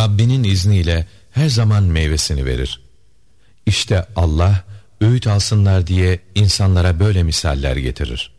Rabbinin izniyle her zaman meyvesini verir. İşte Allah öğüt alsınlar diye insanlara böyle misaller getirir.